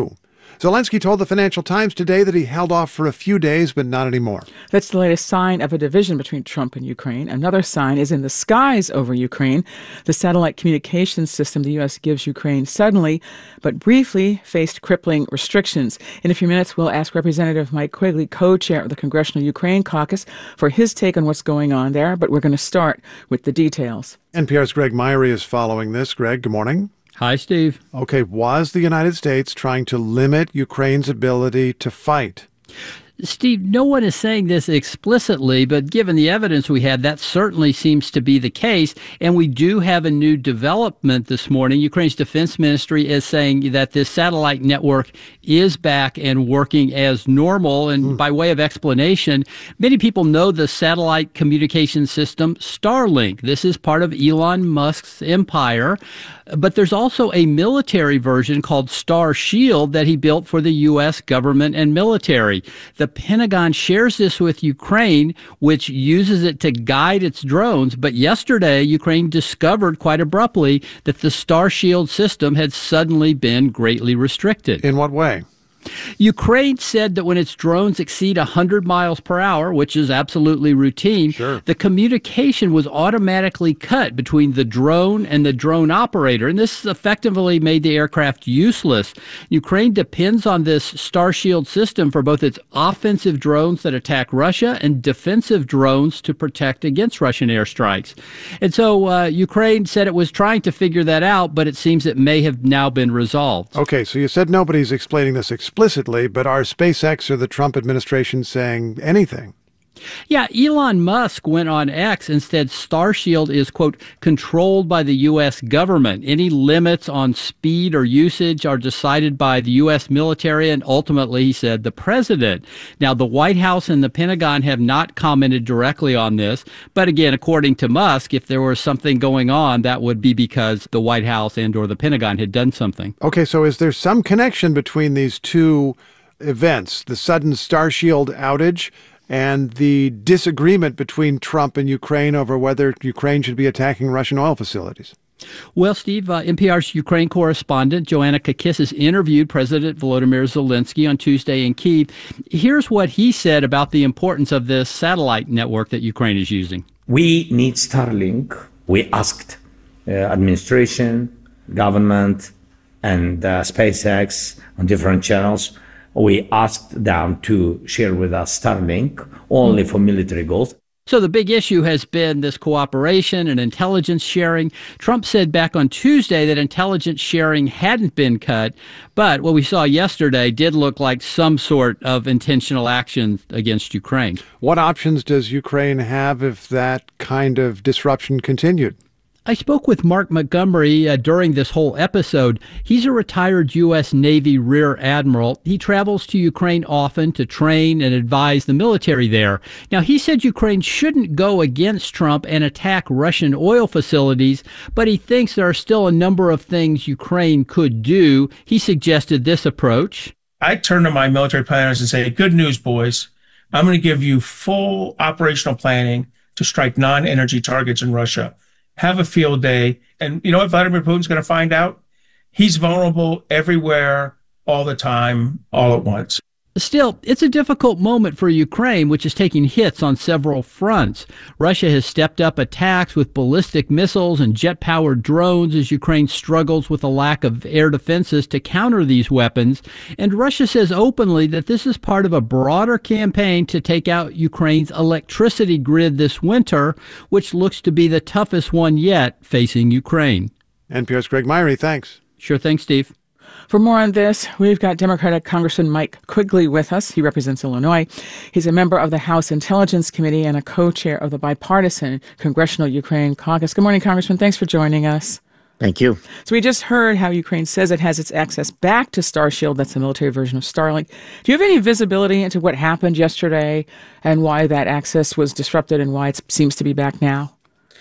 Zelensky told the Financial Times today that he held off for a few days, but not anymore. That's the latest sign of a division between Trump and Ukraine. Another sign is in the skies over Ukraine. The satellite communications system the U S gives Ukraine suddenly, but briefly, faced crippling restrictions. In a few minutes, we'll ask Representative Mike Quigley, co-chair of the Congressional Ukraine Caucus, for his take on what's going on there, but we're going to start with the details. N P R's Greg Myrie is following this. Greg, good morning. Hi, Steve. Okay, was the United States trying to limit Ukraine's ability to fight? Steve, no one is saying this explicitly, but given the evidence we have, that certainly seems to be the case. And we do have a new development this morning. Ukraine's defense ministry is saying that this satellite network is back and working as normal. And mm. by way of explanation, many people know the satellite communication system Starlink. This is part of Elon Musk's empire. But there's also a military version called Star Shield that he built for the U S government and military. The Pentagon shares this with Ukraine, which uses it to guide its drones. But yesterday, Ukraine discovered quite abruptly that the Star Shield system had suddenly been greatly restricted. In what way? Ukraine said that when its drones exceed one hundred miles per hour, which is absolutely routine, sure. the communication was automatically cut between the drone and the drone operator. And this effectively made the aircraft useless. Ukraine depends on this Star Shield system for both its offensive drones that attack Russia and defensive drones to protect against Russian airstrikes. And so uh, Ukraine said it was trying to figure that out, but it seems it may have now been resolved. Okay, so you said nobody's explaining this explicitly. Explicitly, but are SpaceX or the Trump administration saying anything? Yeah, Elon Musk went on X and said Starshield is, quote, controlled by the U S government. Any limits on speed or usage are decided by the U S military and ultimately, he said, the president. Now, the White House and the Pentagon have not commented directly on this. But again, according to Musk, if there was something going on, that would be because the White House and or the Pentagon had done something. Okay, so is there some connection between these two events, the sudden Starshield outage and the disagreement between Trump and Ukraine over whether Ukraine should be attacking Russian oil facilities? Well, Steve, uh, N P R's Ukraine correspondent Joanna Kakissis interviewed President Volodymyr Zelensky on Tuesday in Kyiv. Here's what he said about the importance of this satellite network that Ukraine is using. We need Starlink. We asked uh, administration, government, and uh, SpaceX on different channels. We asked them to share with us Starlink only for military goals. So the big issue has been this cooperation and intelligence sharing. Trump said back on Tuesday that intelligence sharing hadn't been cut, but what we saw yesterday did look like some sort of intentional action against Ukraine. What options does Ukraine have if that kind of disruption continued? I spoke with Mark Montgomery uh, during this whole episode. He's a retired U S Navy Rear Admiral. He travels to Ukraine often to train and advise the military there. Now, he said Ukraine shouldn't go against Trump and attack Russian oil facilities, but he thinks there are still a number of things Ukraine could do. He suggested this approach. I turn to my military planners and say, good news, boys. I'm going to give you full operational planning to strike non-energy targets in Russia. Have a field day. And you know what Vladimir Putin's going to find out? He's vulnerable everywhere, all the time, all at once. Still, it's a difficult moment for Ukraine, which is taking hits on several fronts. Russia has stepped up attacks with ballistic missiles and jet-powered drones as Ukraine struggles with a lack of air defenses to counter these weapons. And Russia says openly that this is part of a broader campaign to take out Ukraine's electricity grid this winter, which looks to be the toughest one yet facing Ukraine. N P R's Greg Myrie, thanks. Sure thing, Steve. For more on this, we've got Democratic Congressman Mike Quigley with us. He represents Illinois. He's a member of the House Intelligence Committee and a co-chair of the bipartisan Congressional Ukraine Caucus. Good morning, Congressman. Thanks for joining us. Thank you. So we just heard how Ukraine says it has its access back to Starshield. That's the military version of Starlink. Do you have any visibility into what happened yesterday and why that access was disrupted and why it seems to be back now?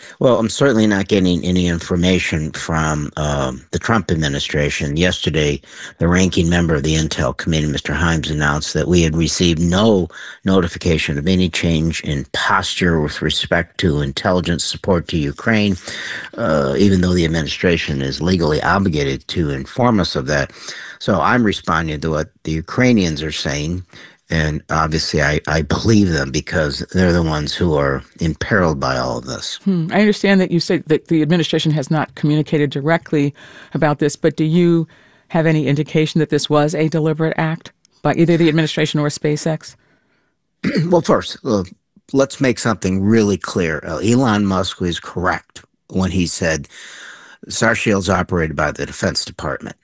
Well, I'm certainly not getting any information from um, the Trump administration. Yesterday, the ranking member of the Intel Committee, Mister Himes, announced that we had received no notification of any change in posture with respect to intelligence support to Ukraine, uh, even though the administration is legally obligated to inform us of that. So I'm responding to what the Ukrainians are saying. And obviously, I, I believe them because they're the ones who are imperiled by all of this. Hmm. I understand that you say that the administration has not communicated directly about this, but do you have any indication that this was a deliberate act by either the administration or SpaceX? Well, first, uh, let's make something really clear. Uh, Elon Musk was correct when he said Starshield's operated by the Defense Department.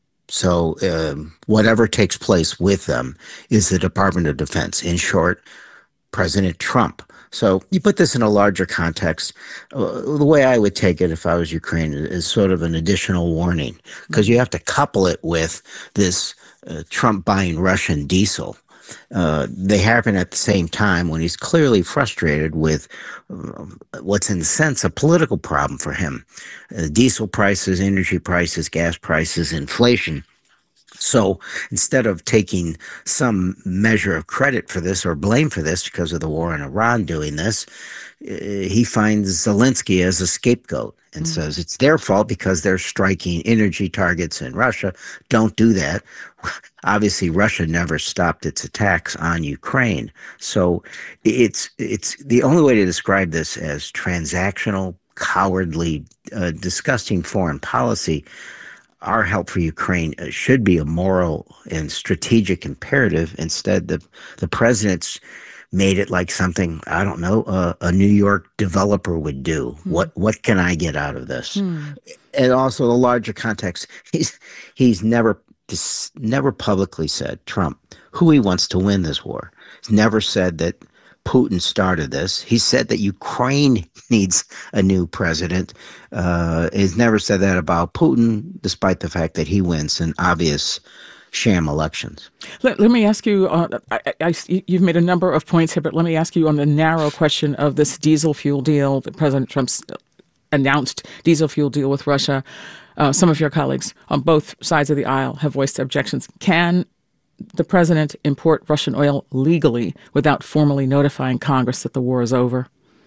So um, whatever takes place with them is the Department of Defense. In short, President Trump. So you put this in a larger context. Uh, the way I would take it if I was Ukraine is sort of an additional warning, because you have to couple it with this uh, Trump buying Russian diesel. Uh, they happen at the same time when he's clearly frustrated with uh, what's in a sense a political problem for him. Uh, diesel prices, energy prices, gas prices, inflation. So instead of taking some measure of credit for this or blame for this because of the war in Iran doing this, uh, he finds Zelensky as a scapegoat and mm-hmm. says it's their fault because they're striking energy targets in Russia. Don't do that. Obviously, Russia never stopped its attacks on Ukraine. So it's it's the only way to describe this as transactional, cowardly, uh, disgusting foreign policy. Our help for Ukraine should be a moral and strategic imperative. Instead, the the president's made it like something, I don't know, uh, a New York developer would do. Mm. What what can I get out of this? Mm. And also the larger context, he's he's never never publicly said, Trump, who he wants to win this war. He's never said that Putin started this. He said that Ukraine needs a new president. Uh, he's never said that about Putin, despite the fact that he wins in obvious sham elections. Let, let me ask you, uh, I, I, you've made a number of points here, but let me ask you on the narrow question of this diesel fuel deal, that President Trump's announced diesel fuel deal with Russia. Uh, some of your colleagues on both sides of the aisle have voiced objections. Can the president import Russian oil legally without formally notifying Congress that the war is over?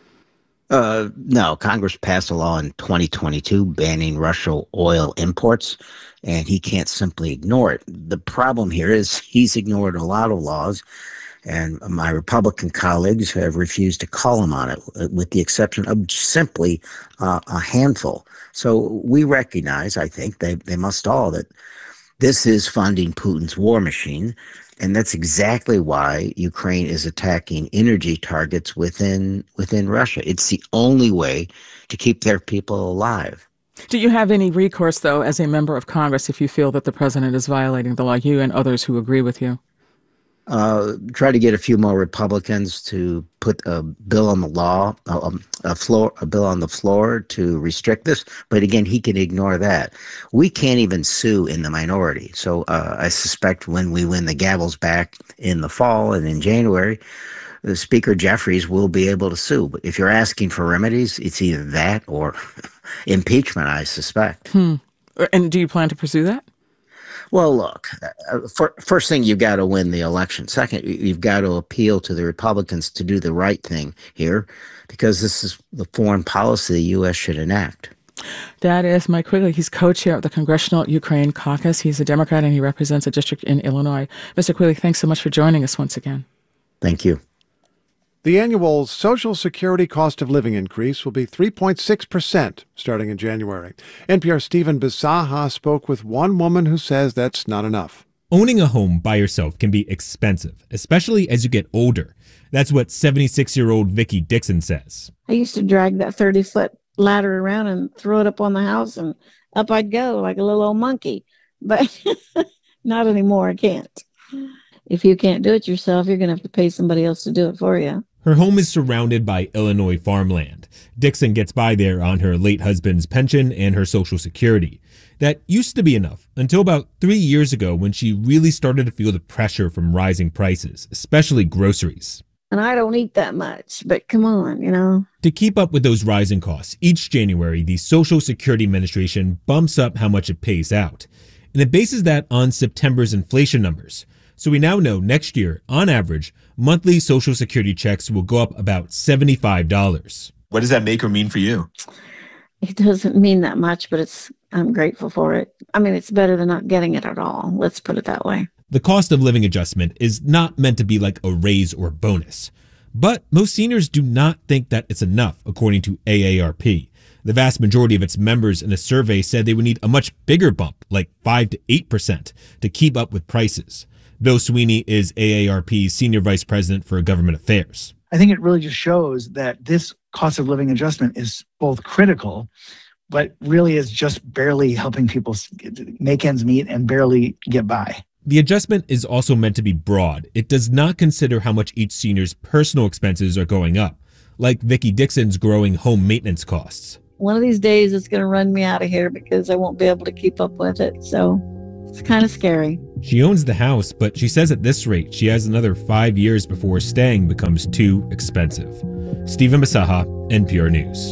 Uh, no, Congress passed a law in twenty twenty-two banning Russian oil imports, and he can't simply ignore it. The problem here is he's ignored a lot of laws, and my Republican colleagues have refused to call him on it, with the exception of simply uh, a handful. So we recognize, I think, they, they must all, that this is funding Putin's war machine, and that's exactly why Ukraine is attacking energy targets within within Russia. It's the only way to keep their people alive. Do you have any recourse, though, as a member of Congress, if you feel that the president is violating the law, you and others who agree with you? Uh, try to get a few more Republicans to put a bill on the law, a, a floor, a bill on the floor to restrict this. But again, he can ignore that. We can't even sue in the minority. So uh, I suspect when we win the gavels back in the fall and in January, the Speaker Jeffries will be able to sue. But if you're asking for remedies, it's either that or impeachment, I suspect. Hmm. And do you plan to pursue that? Well, look, uh, for, first thing, you've got to win the election. Second, you've got to appeal to the Republicans to do the right thing here, because this is the foreign policy the U S should enact. That is Mike Quigley. He's co-chair of the Congressional Ukraine Caucus. He's a Democrat, and he represents a district in Illinois. Mister Quigley, thanks so much for joining us once again. Thank you. The annual Social Security cost of living increase will be three point six percent starting in January. N P R's Stephen Bisaha spoke with one woman who says that's not enough. Owning a home by yourself can be expensive, especially as you get older. That's what seventy-six-year-old Vicki Dixon says. I used to drag that thirty-foot ladder around and throw it up on the house, and up I'd go like a little old monkey. But not anymore. I can't. If you can't do it yourself, you're going to have to pay somebody else to do it for you. Her home is surrounded by Illinois farmland. Dixon gets by there on her late husband's pension and her Social Security. That used to be enough until about three years ago when she really started to feel the pressure from rising prices, especially groceries. And I don't eat that much, but come on, you know. To keep up with those rising costs, each January, the Social Security Administration bumps up how much it pays out. And it bases that on September's inflation numbers. So we now know next year, on average, monthly Social Security checks will go up about seventy-five dollars. What does that make or mean for you? It doesn't mean that much, but it's I'm grateful for it. I mean, it's better than not getting it at all. Let's put it that way. The cost of living adjustment is not meant to be like a raise or bonus. But most seniors do not think that it's enough, according to A A R P. The vast majority of its members in a survey said they would need a much bigger bump, like five to eight percent, to keep up with prices. Bill Sweeney is A A R P's Senior Vice President for Government Affairs. I think it really just shows that this cost of living adjustment is both critical, but really is just barely helping people make ends meet and barely get by. The adjustment is also meant to be broad. It does not consider how much each senior's personal expenses are going up, like Vicki Dixon's growing home maintenance costs. One of these days it's going to run me out of here because I won't be able to keep up with it. So it's kind of scary. She owns the house, but she says at this rate, she has another five years before staying becomes too expensive. Stephen Masaha, N P R News.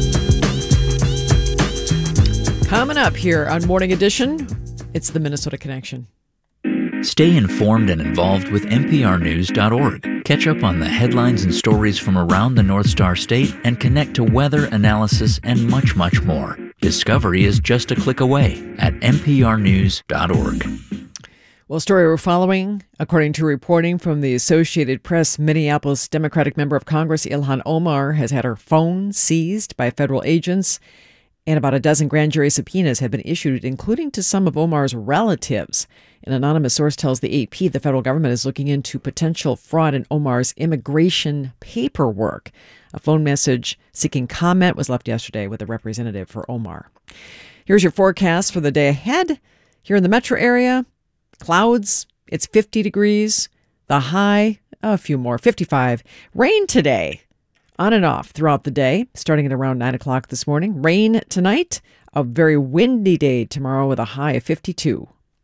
Coming up here on Morning Edition, it's the Minnesota Connection. Stay informed and involved with N P R news dot org. Catch up on the headlines and stories from around the North Star State and connect to weather analysis and much, much more. Discovery is just a click away at N P R news dot org. Well, story we're following, according to reporting from the Associated Press, Minneapolis Democratic member of Congress Ilhan Omar has had her phone seized by federal agents, and about a dozen grand jury subpoenas have been issued, including to some of Omar's relatives. An anonymous source tells the A P the federal government is looking into potential fraud in Omar's immigration paperwork. A phone message seeking comment was left yesterday with a representative for Omar. Here's your forecast for the day ahead. Here in the metro area, clouds, it's fifty degrees. The high, a few more, fifty-five. Rain today, on and off throughout the day, starting at around nine o'clock this morning. Rain tonight, a very windy day tomorrow with a high of fifty-two.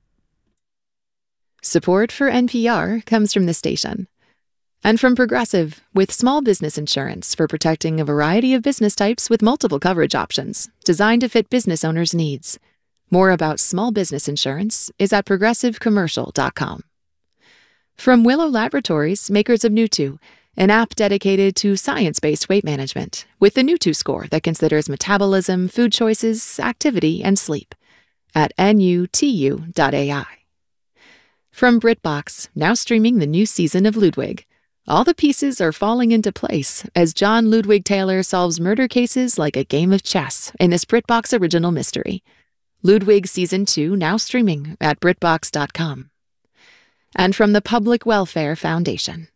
Support for N P R comes from the station. And from Progressive, with small business insurance for protecting a variety of business types with multiple coverage options, designed to fit business owners' needs. More about small business insurance is at progressive commercial dot com. From Willow Laboratories, makers of Nutu, an app dedicated to science-based weight management, with the Nutu score that considers metabolism, food choices, activity, and sleep, at N U T U dot A I. From BritBox, now streaming the new season of Ludwig. All the pieces are falling into place as John Ludwig Taylor solves murder cases like a game of chess in this BritBox original mystery. Ludwig Season two now streaming at brit box dot com. And from the Public Welfare Foundation.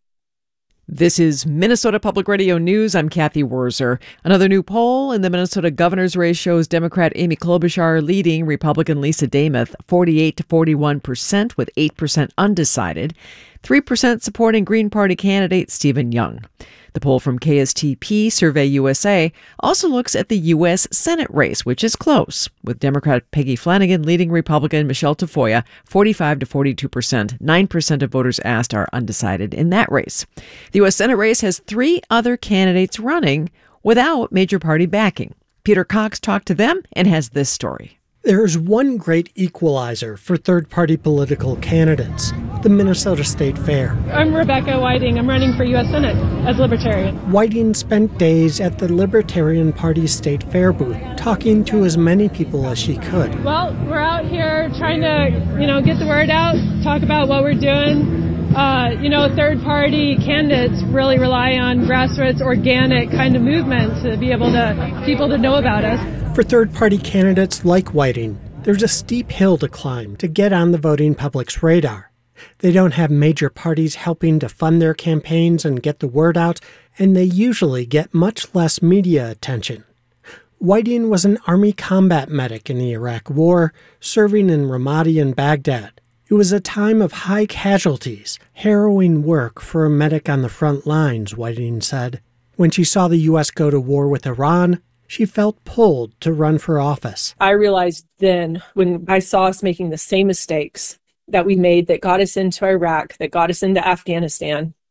This is Minnesota Public Radio News. I'm Kathy Wurzer. Another new poll in the Minnesota governor's race shows Democrat Amy Klobuchar leading Republican Lisa Demuth forty-eight to forty-one percent with eight percent undecided, three percent supporting Green Party candidate Stephen Young. The poll from K S T P Survey U S A also looks at the U S Senate race, which is close, with Democrat Peggy Flanagan leading Republican Michelle Tafoya forty-five to forty-two percent. nine percent of voters asked are undecided in that race. The U S Senate race has three other candidates running without major party backing. Peter Cox talked to them and has this story. There's one great equalizer for third-party political candidates, the Minnesota State Fair. I'm Rebecca Whiting. I'm running for U S Senate as Libertarian. Whiting spent days at the Libertarian Party State Fair booth, talking to as many people as she could. Well, we're out here trying to, you know, get the word out, talk about what we're doing. Uh, you know, third-party candidates really rely on grassroots, organic kind of movement to be able to, people to know about us. For third-party candidates like Whiting, there's a steep hill to climb to get on the voting public's radar. They don't have major parties helping to fund their campaigns and get the word out, and they usually get much less media attention. Whiting was an Army combat medic in the Iraq War, serving in Ramadi and Baghdad. It was a time of high casualties, harrowing work for a medic on the front lines, Whiting said. When she saw the U S go to war with Iran, she felt pulled to run for office. I realized then, when I saw us making the same mistakes that we made that got us into Iraq, that got us into Afghanistan,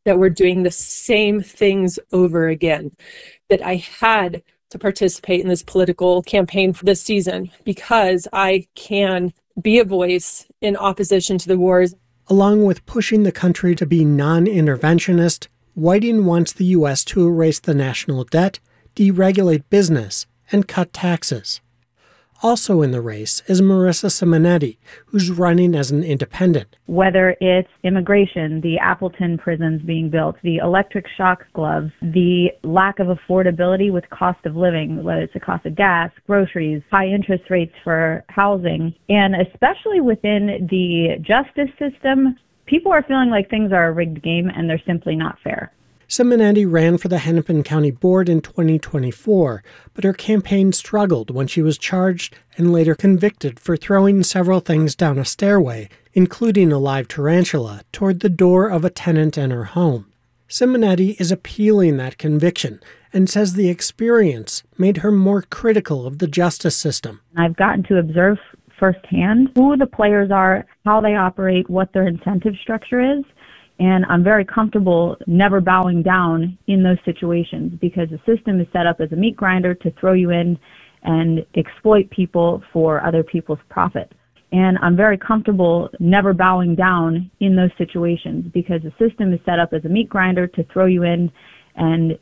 that we're doing the same things over again, that I had to participate in this political campaign for this season because I can be a voice in opposition to the wars. Along with pushing the country to be non-interventionist, Whiting wants the U S to erase the national debt, deregulate business, and cut taxes. Also in the race is Marissa Simonetti, who's running as an independent. Whether it's immigration, the Appleton prisons being built, the electric shock gloves, the lack of affordability with cost of living, whether it's the cost of gas, groceries, high interest rates for housing, and especially within the justice system, people are feeling like things are a rigged game and they're simply not fair. Simonetti ran for the Hennepin County Board in twenty twenty-four, but her campaign struggled when she was charged and later convicted for throwing several things down a stairway, including a live tarantula, toward the door of a tenant in her home. Simonetti is appealing that conviction and says the experience made her more critical of the justice system. I've gotten to observe firsthand who the players are, how they operate, what their incentive structure is. And I'm very comfortable never bowing down in those situations because the system is set up as a meat grinder to throw you in and exploit people for other people's profit. And I'm very comfortable never bowing down in those situations because the system is set up as a meat grinder to throw you in and